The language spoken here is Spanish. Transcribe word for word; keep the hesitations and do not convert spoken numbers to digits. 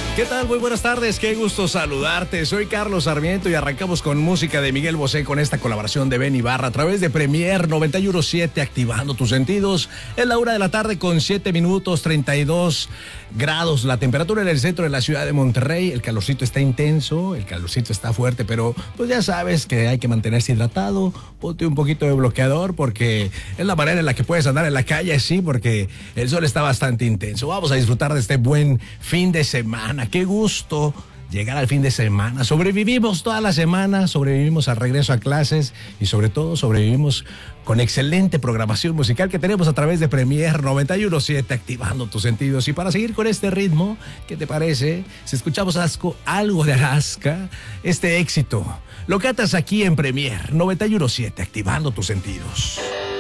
¿Qué tal? Muy buenas tardes, qué gusto saludarte. Soy Carlos Sarmiento y arrancamos con música de Miguel Bosé con esta colaboración de Ben Ibarra a través de Premier noventa y uno punto siete, activando tus sentidos. Es la una de la tarde con siete minutos, treinta y dos grados. La temperatura en el centro de la ciudad de Monterrey. El calorcito está intenso, el calorcito está fuerte, pero pues ya sabes que hay que mantenerse hidratado. Ponte un poquito de bloqueador porque es la manera en la que puedes andar en la calle, sí, porque el sol está bastante intenso. Vamos a disfrutar de este buen fin de semana. Qué gusto llegar al fin de semana. Sobrevivimos toda la semana, sobrevivimos al regreso a clases y sobre todo sobrevivimos con excelente programación musical que tenemos a través de Premier noventa y uno punto siete, activando tus sentidos. Y para seguir con este ritmo, ¿qué te parece si escuchamos asco, algo de Alaska? Este éxito lo catas aquí en Premier noventa y uno punto siete, activando tus sentidos.